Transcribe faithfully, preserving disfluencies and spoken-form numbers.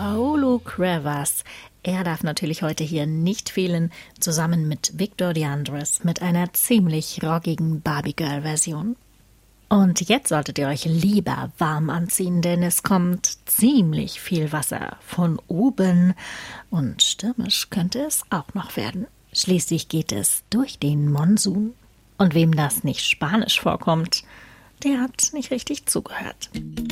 Paulo Cuevas. Er darf natürlich heute hier nicht fehlen, zusammen mit Victor DeAndres mit einer ziemlich rockigen Barbie-Girl-Version. Und jetzt solltet ihr euch lieber warm anziehen, denn es kommt ziemlich viel Wasser von oben und stürmisch könnte es auch noch werden. Schließlich geht es durch den Monsun. Und wem das nicht Spanisch vorkommt, der hat nicht richtig zugehört.